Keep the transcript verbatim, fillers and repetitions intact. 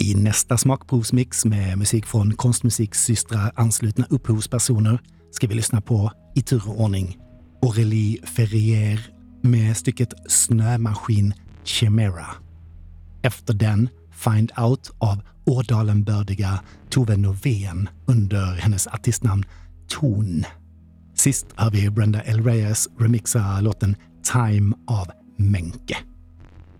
I nästa smakprovsmix med musik från Konstmusiks systra anslutna upphovspersoner ska vi lyssna på i tur och ordning Aurélie Ferrier med stycket Snömaskin Chimera. Efter den Find Out av Ådalenbördiga Tove Novén under hennes artistnamn Ton. Sist har vi Brenda L. Reyes remixa låten Time av Menke.